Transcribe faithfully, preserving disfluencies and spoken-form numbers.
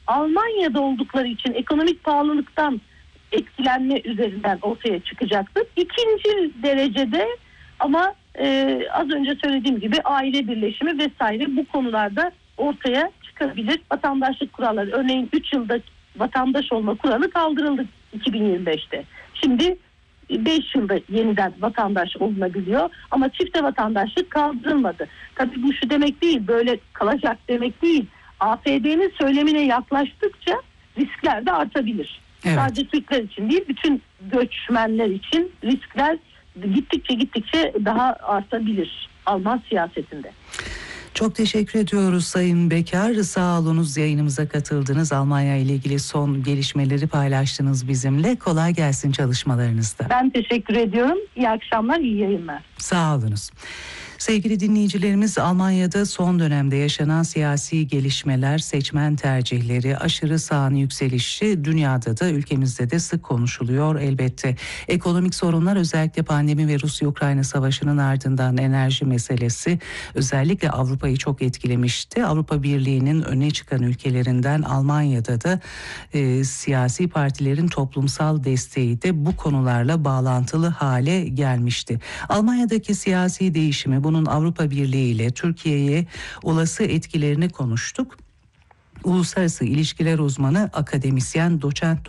Almanya'da oldukları için ekonomik pahalılıktan etkilenme üzerinden ortaya çıkacaktır. İkinci derecede ama e, az önce söylediğim gibi aile birleşimi vesaire bu konularda ortaya çıkabilir. Vatandaşlık kuralları, örneğin üç yılda vatandaş olma kuralı kaldırıldı iki bin yirmi beşte. Şimdi beş yılda yeniden vatandaş olunabiliyor ama çifte vatandaşlık kaldırılmadı. Tabii bu şu demek değil, böyle kalacak demek değil. A F D'nin söylemine yaklaştıkça riskler de artabilir. Evet. Sadece Türkler için değil, bütün göçmenler için riskler gittikçe gittikçe daha artabilir Alman siyasetinde. Çok teşekkür ediyoruz Sayın Bekar. Sağ olunuz, yayınımıza katıldınız. Almanya ile ilgili son gelişmeleri paylaştınız bizimle. Kolay gelsin çalışmalarınızda. Ben teşekkür ediyorum. İyi akşamlar, iyi yayınlar. Sağ olunuz. Sevgili dinleyicilerimiz, Almanya'da son dönemde yaşanan siyasi gelişmeler, seçmen tercihleri, aşırı sağın yükselişi dünyada da ülkemizde de sık konuşuluyor elbette. Ekonomik sorunlar, özellikle pandemi ve Rusya-Ukrayna savaşının ardından enerji meselesi özellikle Avrupa'yı çok etkilemişti. Avrupa Birliği'nin öne çıkan ülkelerinden Almanya'da da e, siyasi partilerin toplumsal desteği de bu konularla bağlantılı hale gelmişti. Almanya'daki siyasi değişimi, bunun Avrupa Birliği ile Türkiye'ye olası etkilerini konuştuk. Uluslararası ilişkiler uzmanı, akademisyen, doçent